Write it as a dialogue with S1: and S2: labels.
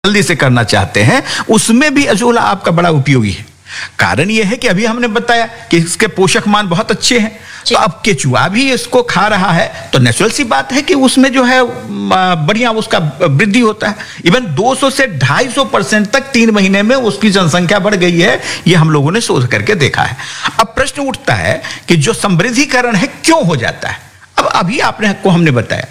S1: जल्दी से करना चाहते हैं, उसमें भी अजोला आपका बड़ा उपयोगी है। कारण यह है कि अभी हमने बताया कि इसके पोषक मान बहुत अच्छे हैं, तो अब केचुआ भी इसको खा रहा है, तो नेचुरल सी बात है कि उसमें जो है बढ़िया उसका वृद्धि होता है। इवन 200 से 250% तक 3 महीने में उसकी जनसंख्या बढ़ गई है, ये हम लोगों ने शोध करके देखा है। अब प्रश्न उठता है कि जो समृद्धिकरण है क्यों हो जाता है। अब अभी आपने को हमने बताया